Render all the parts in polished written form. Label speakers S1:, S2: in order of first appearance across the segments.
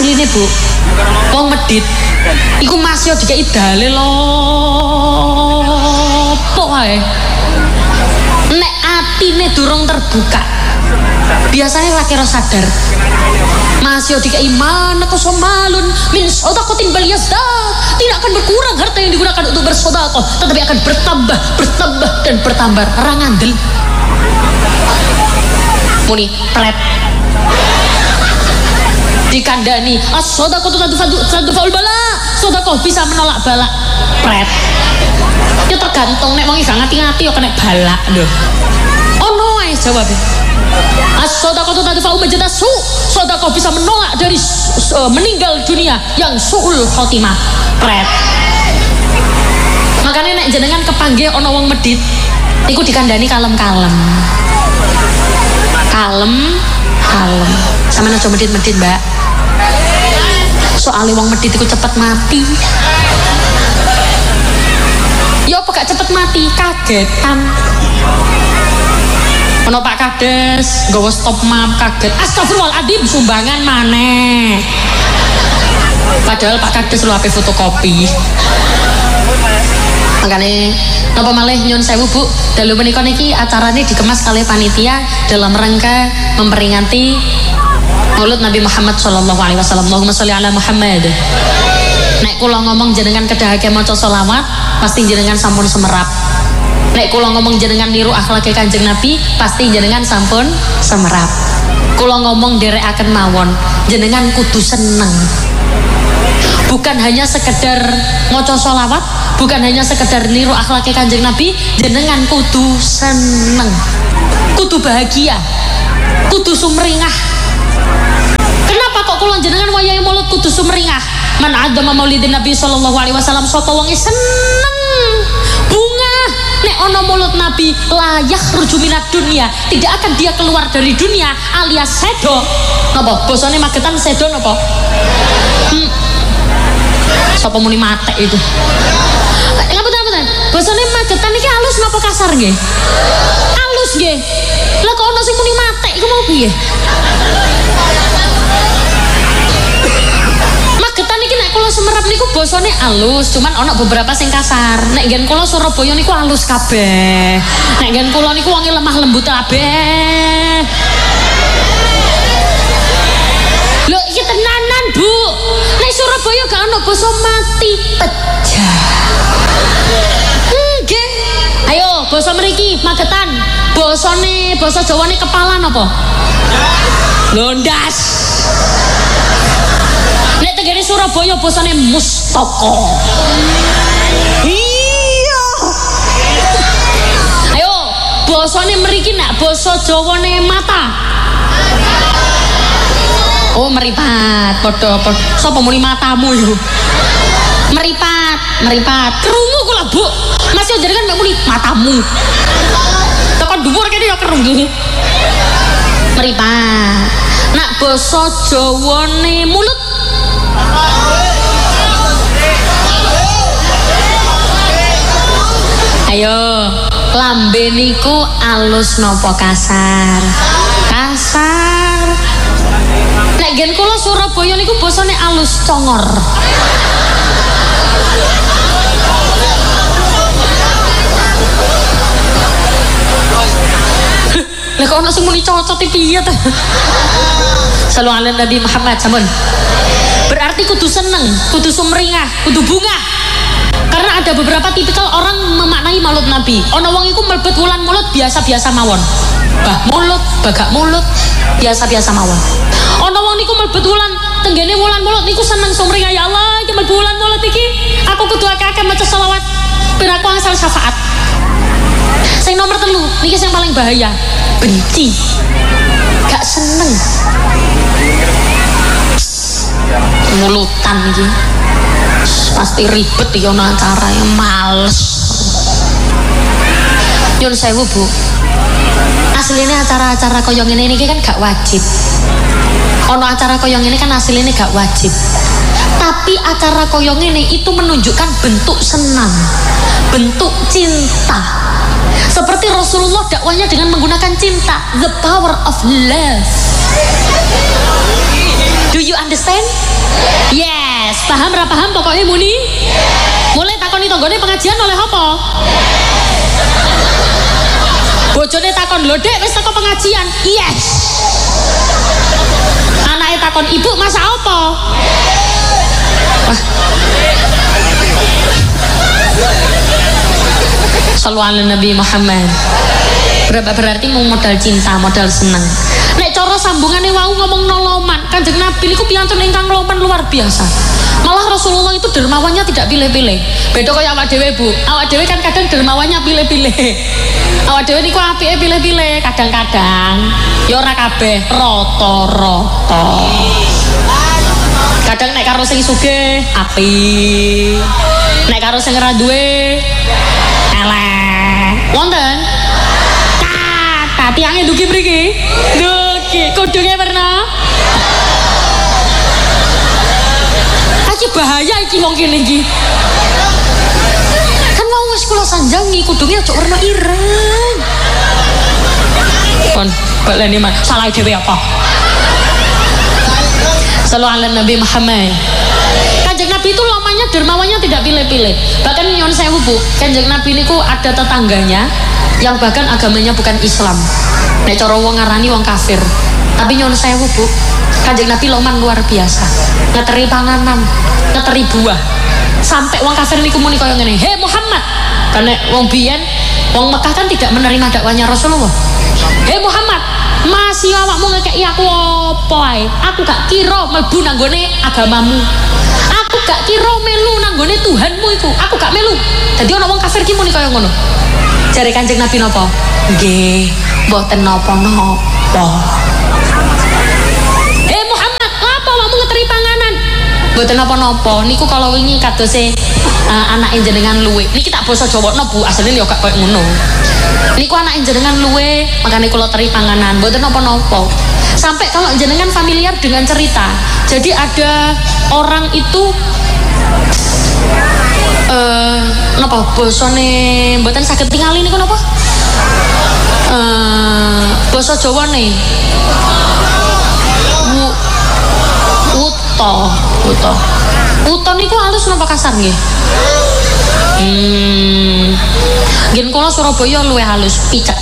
S1: asline Bu wong medit iku masih dikei dalil lho pok wae nek atine durung terbuka biasanya laki ora sadar masih dikei mana kosomalun min sodakotin baliyazda tidak akan berkurang harta yang digunakan untuk bersodakoh tetapi akan bertambah dan bertambah rangandel muni pret dikandani as-sodakoh tadfaul bala sodakoh bisa menolak bala pret ya tergantung nek wong gak ngati-ngati yo kena bala lho ono ae jawabe as-sodakoh tadfaul majdasu sodakoh bisa menolak dari meninggal dunia yang suul khotimah pret makanya nek jenengan kepanggih ono wong medit iku dikandani kalem-kalem sama aja medit-medit mbak soalnya wong medit itu cepet mati ya apa gak cepet mati kagetan ono Pak Kades nggawa stop map kaget astagfirullahaladzim sumbangan maneh padahal Pak Kades lu ape fotokopi makanya napa malih nyun sewu Bu dalu menika niki acarane dikemas kali panitia dalam rangka memperingati Maulid Nabi Muhammad sallallahu alaihi wasallam. Allahumma sholli ala Muhammad. Nek kula ngomong jenengan kedahake maca selawat pasti jenengan sampun semerap. Nek kula ngomong jenengan niru akhlake Kanjeng Nabi pasti jenengan sampun semerap. Kula ngomong derekaken mawon jenengan kudu seneng. Bukan hanya sekedar maca selawat, bukan hanya sekedar niru akhlake Kanjeng Nabi, jenengan kudu seneng, kudu bahagia, kudu sumringah. Kenapa kok kula jenengan wayahe maulid kudu sumringah? Man adzama maulidin Nabi sallallahu alaihi wasallam sapa wong seneng bunga nek ana maulid Nabi layak ruju minat dunia, tidak akan dia keluar dari dunia alias sedo. Napa basane Magetan sedo napa? Sapa muni mate itu. Ngapunten. Basane Magetan iki alus napa kasar nggih? Alus nggih. Lah kok ana sing muni mate iku mau piye? Magetan iki nek kula Semerap niku basane alus, cuman ana beberapa sing kasar. Nek nggen kula Surabaya niku alus kabeh. Nek nggen kula niku wonge lemah lembut kabeh. Lho iki tenanan Bu. Nek Surabaya gak ono basa mati pecah. Nggih. Ayo basa mriki Magetan. Basane basa Jawane kepala napa? Londas. Nek tenggene Surabaya basane mustaka. Iya. Ayo basane mriki nek basa Jawane mata. Oh meripat, podo. Sapa muni matamu iku? Meripat. Krungu kula, Bu. Masih jenengan mek muni matamu. Tekan dhuwur kene ya krungu. Meripat. Nak basa Jawane mulut. Ayo, lambe niku alus napa kasar? Kasar. Nek gen kula Surabaya niku basane alus congor. Lah kok ana sing muni cocot piye ta? Sallu ala Nabi Muhammad sampun. Berarti kudu seneng, kudu sumringah, kudu bunga. Karena ada beberapa tipikal orang memaknai maulid Nabi. Ana wong iku mlebet wulan maulid biasa-biasa mawon. Bah mulut, bagak mulut, biasa-biasa mawon. Ana wong niku mlebet wulan, tenggene wulan maulid niku seneng sumringah ya Allah, iki mlebu wulan maulid iki, aku kudu akeh-akeh maca selawat ben aku angsal syafaat. Sing nomor 3, niki sing paling bahaya. Benci. Gak seneng. Mulutan iki. Pasti ribet iki ana acara yang males. Nyun sewu Bu. Aslinya acara-acara kaya ngene iki kan gak wajib. Ono acara kaya ngene kan aslinya gak wajib. Tapi acara kaya ngene itu menunjukkan bentuk senang, bentuk cinta. Seperti Rasulullah dakwahnya dengan menggunakan cinta, the power of love. Do you understand? Yes, paham ra paham pokoknya muni. Mulai takoni tanggane pengajian oleh apa? Bojone takon lho Dek wis teko pengajian. Yes. Anake takon ibu masak apa? Wah. Sallallahu alaihi Nabi Muhammad. Berarti mau modal cinta, modal seneng. Nek cara sambungane wau ngomong noloman, Kanjeng Nabi niku piyantun ingkang loman luar biasa. Malah Rasulullah itu dermawannya tidak pilih-pilih. Beda kaya awak dhewe, Bu. Awak dhewe kan kadang dermawannya pilih-pilih. Awak dhewe niku apike pilih-pilih, kadang-kadang ya ora kabeh, rata-rata. Kadang nek karo sing sugih apik. Nek karo sing ora duwe elek. Wonten? Tiangnya duki mriki. Duki, kudungnya pernah. Iki bahaya iki wong kene iki. Kan mau wis kula sanjangi kudungnya aja warna ireng. Kon baleni mah salah dhewe apa? Sallallahu alaihi Nabi Muhammad. Kanjeng Nabi itu lamanya dermawannya tidak pilih-pilih. Bahkan nyon sewu Bu, Kanjeng Nabi niku ada tetangganya yang bahkan agamanya bukan Islam. Nek cara wong ngarani wong kafir. Tapi nyon sewu Bu, Kanjeng Nabi loman luar biasa. Ngeteri panganan, ngeteri buah. Sampai wong kafir niku muni kaya ngene, "Hei Muhammad." Karena wong biyen, wong Mekah kan tidak menerima dakwahnya Rasulullah. "Hei Muhammad, masih awakmu ngekeki aku apa ae? Aku gak kira mlebu nang gone agamamu. Aku gak kira melu nang gone Tuhanmu iku. Aku gak melu." Dadi ana wong kafir ki muni kaya ngono. Jare Kanjeng Nabi napa? Nggih, mboten napa-napa. "Hei Muhammad, apa awakmu ngeteri panganan?" Mboten napa-napa. Niku kalau wingi kadose anake jenengan luwe. Niki tak basa Jawana Bu, asline ya gak koyo ngono. Niku anake jenengan luwe, makane kula teri panganan. Mboten napa-napa. Sampai kalau jenengan familiar dengan cerita. Jadi ada orang itu napa basane mboten saged tingali niku napa? Basa Jawane. Uta niku halus napa kasar nggih? Nggih kula Surabaya luwih halus, picek.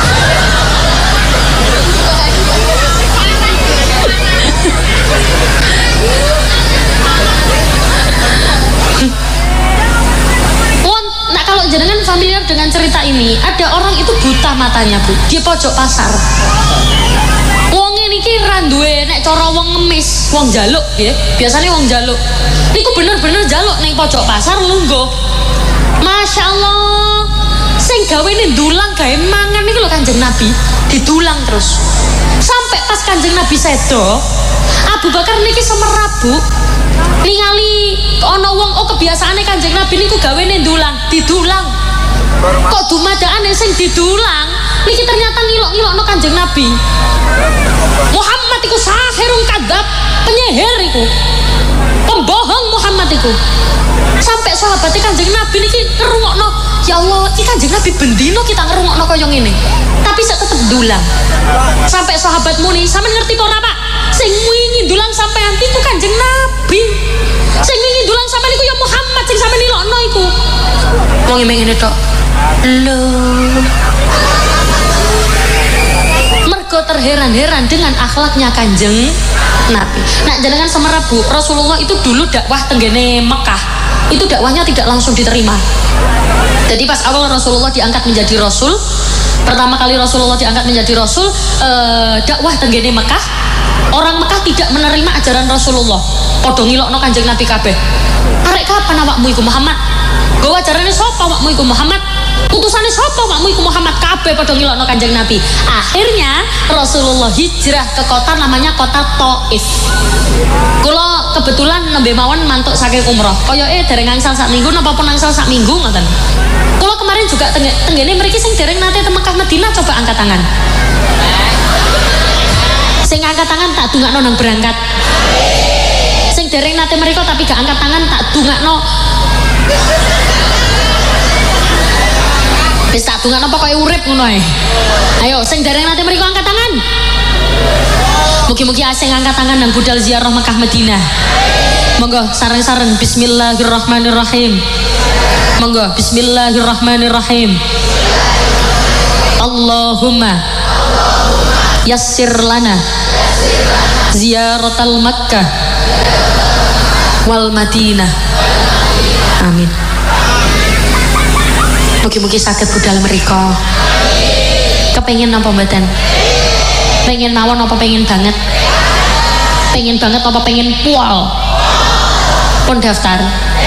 S1: Nah kalau jenengan familiar dengan cerita ini, ada orang itu buta matanya Bu, di pojok pasar. Wonge niki ra duwe nek cara wong ngemis, wong jaluk nggih. Biasane wong jaluk. Niku bener-bener jaluk ning pojok pasar lungguh. Masya Allah. Sing gawene ndulang gawe mangan niku lho Kanjeng Nabi, didulang terus. Sampai pas Kanjeng Nabi sedo, Abu Bakar niki semerap Bu. Ningali ana wong kebiasaane Kanjeng Nabi niku gawene ndulang, didulang. Kok dumadakane sing didulang niki ternyata ngilok-ngilokno Kanjeng Nabi. Muhammad iku sahirun kadzab, penyihir iku. Pembohong Muhammad iku. Sampai sahabatnya Kanjeng Nabi niki ngerungokno, ya Allah, iki Kanjeng Nabi bendino kita ngerungokno kaya ngene. Tapi sak tetep dulang. Sampai sahabat muni, sampean ngerti apa ora, Pak? Sing wingi dulang sampean iku Kanjeng Nabi. Sing wingi dulang sampean iku ya Muhammad sing sampean nilokno iku. Wong ngene tok. Lho. Mergo terheran-heran dengan akhlaknya Kanjeng Nabi. Nah, jenengan semerap Bu, Rasulullah itu dulu dakwah tenggene Mekah. Itu dakwahnya tidak langsung diterima. Jadi pas awal Rasulullah diangkat menjadi Rasul, pertama kali Rasulullah diangkat menjadi Rasul, dakwah tenggene Mekah, orang Mekah tidak menerima ajaran Rasulullah. Padha ngilokno Kanjeng Nabi kabeh. Arek kapan awakmu iku Muhammad? Go ajarane sapa awakmu iku Muhammad? Utusane sapa awakmu iku Muhammad? Kabeh padha ngilokno Kanjeng Nabi. Akhirnya Rasulullah hijrah ke kota namanya kota Taif. Kula kebetulan nembe mawon mantuk saking umroh. Koyoke dereng angsal sak minggu napa pun angsal sak minggu ngoten. Kula kemarin juga tenggene mriki sing dereng nate te Mekah Madinah coba angkat tangan. Sing angkat tangan tak dungakno nang berangkat. Sing dereng nate mriko tapi gak angkat tangan tak dungakno. Wis tak dungakno pokoke urip ngono ae. Ayo sing dereng nate mriko angkat tangan. Mugi-mugi asing angkat tangan dan budal ziarah Mekah Madinah. Monggo sareng-sareng bismillahirrahmanirrahim. Monggo bismillahirrahmanirrahim. Allahumma yassir lana ziyaratal Makkah wal Madinah. Amin. Mugi-mugi saged budal mriko. Kepengin napa mboten? Pengen mawon apa pengen banget? Pengen banget apa pengen pual? Pun daftar.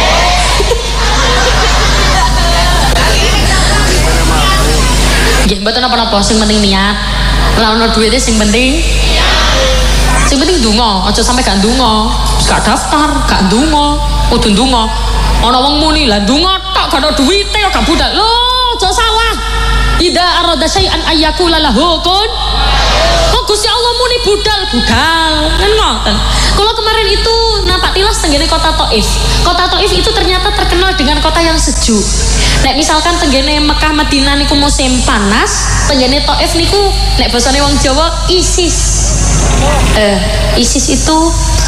S1: Nggih mboten napa-napa, sing penting niat. Lah ono duwite sing penting. Sing penting ndonga, aja sampe gak ndonga. Gak daftar, gak ndonga, kudu ndonga. Ana wong muni lah ndonga tok gak ono duwite gak budal. Lho, aja salah. Idza arada syai'an ayyakula lahu kun. Oh Gusti Allah muni budal kan ngoten. Kalau kemarin itu nampak tilas tenggene kota Taif. Kota Taif itu ternyata terkenal dengan kota yang sejuk. Nek misalkan tenggene Mekah Madinah niku musim panas, tenggene Taif niku nek basane wong Jawa ISIS. ISIS itu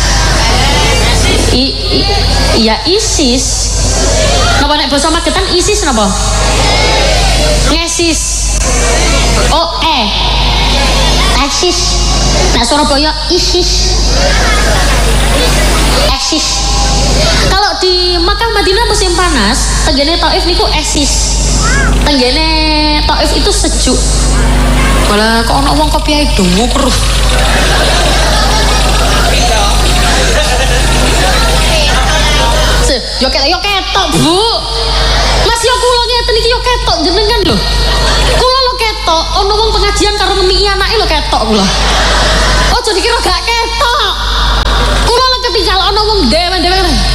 S1: ya ISIS. Napa nek basa Magetan ISIS napa? Ngesis. Oh ISIS. Nah Surabaya ISIS. ISIS. Kalau di Makkah Madinah musim panas, tenggene Taif niku ISIS. Tenggene Taif itu sejuk. Malah kok ana wong kopi ae dhuwur. Yo ketok, Bu. Mas yo kula ngeten iki yo ketok jenengan lho. Kula lo ketok, ana wong pengajian karo ngemi anake lho ketok kula. Ojo dikira gak ketok. Kula lo ketinggal ana wong dewe-dewe.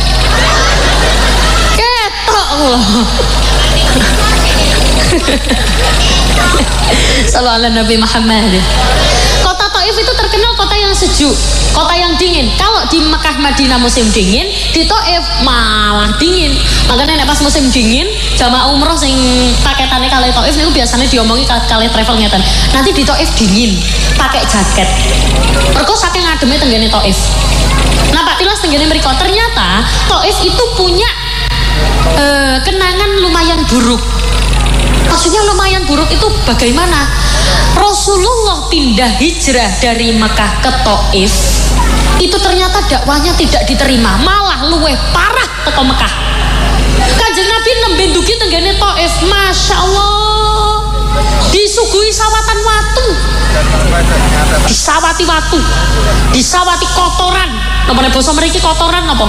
S1: Ketok kula. Sallallahu alaihi Nabi Muhammad. Kota Taif itu terkenal kota yang sejuk, kota yang dingin. Kalau di Mekah Madinah musim dingin, di Taif malah dingin. Makanya nek pas musim dingin, jamaah umroh sing paketane kali Taif niku biasanya diomongi kali travel ngeten. Nanti di Taif dingin, pakai jaket. Mergo saking ademe tenggene Taif. Nampak tilas tenggene mriko ternyata Taif itu punya kenangan lumayan buruk. Maksudnya lumayan buruk itu bagaimana? Rasulullah pindah hijrah dari Mekah ke Taif. Itu ternyata dakwahnya tidak diterima, malah luweh parah teko Mekah. Kanjeng Nabi nembe ndugi tenggene Taif, Masya Allah, disuguhi sawatan watu, disawati watu, disawati kotoran. Napa nek basa mriki kotoran napa?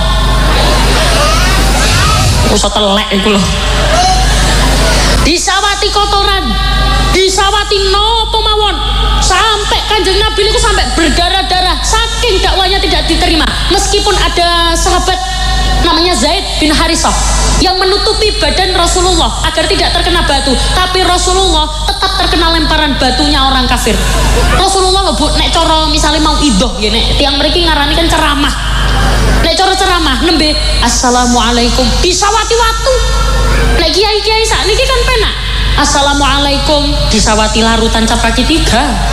S1: Usah telek iku lho. Disawati kotoran, disawati nopo mawon, sampai kanjeng Nabi itu sampai berdarah-darah saking dakwanya tidak diterima. Meskipun ada sahabat namanya Zaid bin Harisah yang menutupi badan Rasulullah agar tidak terkena batu, tapi Rasulullah tetap terkena lemparan batunya orang kafir. Rasulullah loh Bu, nek coro misalnya mau idoh ya nek tiang mereka ngarani kan ceramah, nek coro ceramah nembe assalamualaikum disawati watu. Nek kiai-kiai sak niki kan penak. Assalamualaikum disawati larutan cap kaki 3.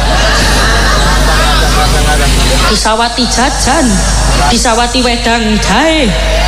S1: Disawati jajan, disawati wedang jahe.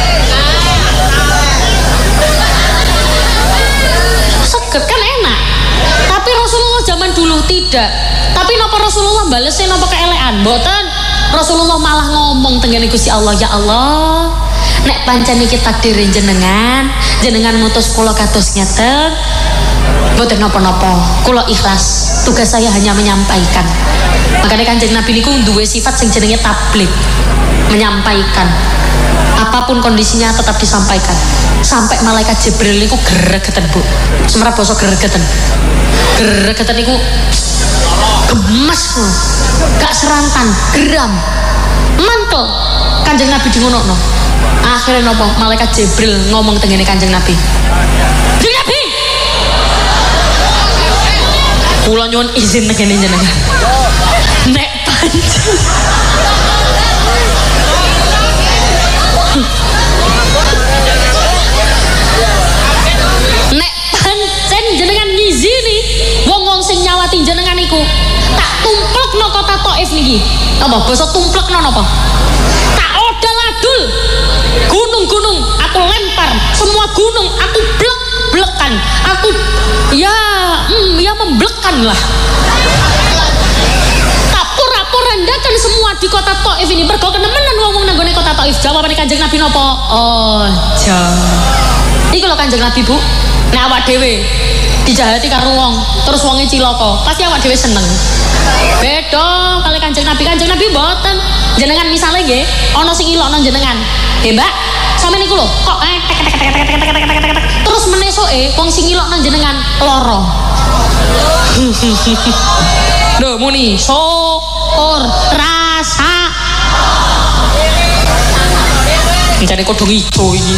S1: Seger kan enak. Tapi Rasulullah zaman dulu tidak. Tapi napa Rasulullah balesnya napa keelekan? Mboten. Rasulullah malah ngomong tenggene Gusti Allah, ya Allah, nek pancen iki takdir jenengan, jenengan ngutus kula kados ngeten, mboten napa-napa, kula ikhlas. Tugas saya hanya menyampaikan. Makanya Kanjeng Nabi niku duwe sifat sing jenenge tabligh, menyampaikan. Apapun kondisinya tetap disampaikan. Sampai malaikat Jibril niku gregeten, Bu. Semerap basa gregeten. Gregeten niku gemes, gak serantan, geram, mantel. Kanjeng Nabi di ngono. Akhirnya nopo malaikat Jibril ngomong tengene Kanjeng Nabi. Kanjeng Nabi, kula nyuwun izin tengene jenengan. Nek pancen nek pancen jenengan ngizini wong-wong sing nyawati jenengan iku tak tumplekno kota Taif niki. Apa? Apa basa tumplekno napa? Tak odal-adul. Gunung-gunung aku lempar, semua gunung aku blek-blekan. Aku ya memblekkan lah. Tak porandakan semua di kota Taif ini. Mergo kenemenan wong nanggone kota Taif. Jawabane Kanjeng Nabi napa? Ojo. Iku lho Kanjeng Nabi, Bu. Nek awak dhewe dijahati karo wong, terus wonge cilaka, pasti awak dhewe seneng. Beda kali Kanjeng Nabi mboten. Jenengan misale nggih, ana sing ilokno jenengan. Mbak, sampe niku lho, kok terus menesoke wong sing ilokno jenengan lara. Lho muni syukur rasa. Jane kodhong ijo iki.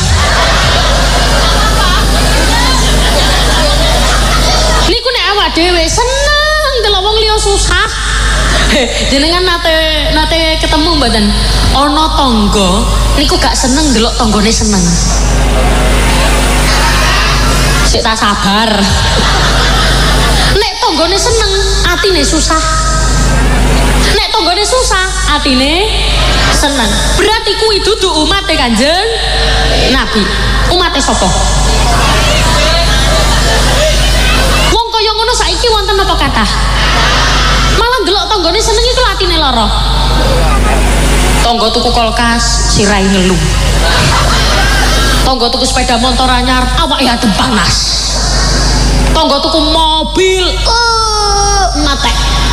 S1: Niku nek awak dhewe seneng delok wong liya susah. Jenengan nate ketemu mboten? Ana tangga niku gak seneng delok tanggane seneng. Sik tak sabar. Nek tanggane seneng, atine susah. Nek tanggane susah, atine seneng. Berarti kuwi dudu umate Kanjeng Nabi. Umate sapa? Wong kaya ngono saiki wonten apa kathah? Malah ndelok tanggane seneng iku atine lara. Tangga tuku kulkas, sirai ngelu. Tangga tuku sepeda motor anyar, awake adem panas. Tangga tuku mobil, matek.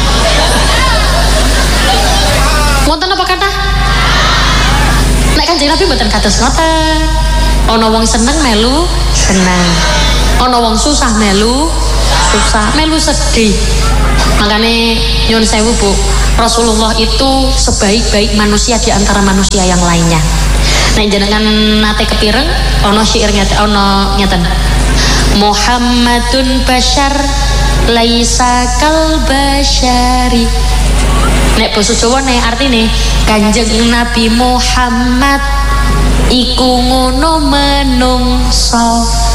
S1: Wonten apa kata? Nek Kanjeng Nabi mboten kados ngoten. Ana wong seneng melu seneng. Ana wong susah melu susah, melu sedih. Makanya nyuwun sewu Bu, Rasulullah itu sebaik-baik manusia di antara manusia yang lainnya. Nek jenengan nate kepireng ana syair ngeten. Muhammadun bashar laisa kal bashari. Nek basa Jawa nek artine Kanjeng Nabi Muhammad iku ngono menungso